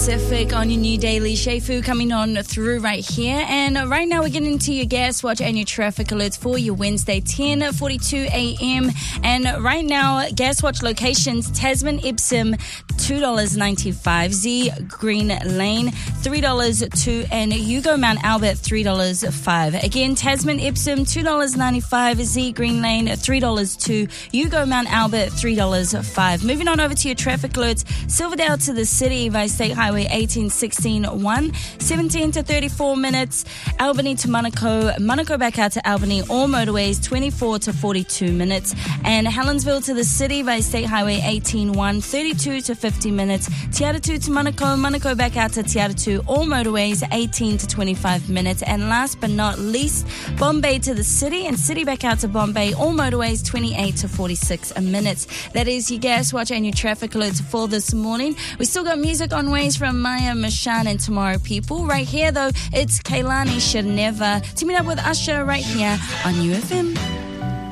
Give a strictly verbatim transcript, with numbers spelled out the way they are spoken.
Pacific on your new daily Shefu coming on through right here. And right now we're getting into your gas watch and your traffic alerts for your Wednesday, ten forty-two a.m. And right now, gas watch locations, Tasman Epsom, two dollars ninety-five, Z Green Lane, three dollars two, and Hugo Mount Albert, three dollars five. Again, Tasman Epsom, two dollars ninety-five, Z Green Lane, three dollars two, Hugo Mount Albert, three dollars five. Moving on over to your traffic alerts, Silverdale to the city by State Highway eighteen sixteen one, seventeen to thirty-four minutes. Albany to Monaco, Monaco back out to Albany, all motorways twenty-four to forty-two minutes. And Helensville to the city by State Highway eighteen one, thirty-two to fifty minutes. Te Atatu to Monaco, Monaco back out to Te Atatu, all motorways eighteen to twenty-five minutes. And last but not least, Bombay to the city and city back out to Bombay, all motorways twenty-eight to forty-six minutes. That is your gas watch and your traffic alerts for this morning. We still got music on ways from Maya Mashan and Tomorrow People. Right here though, it's Kailani Should Never teaming up with Usher right here on U F M.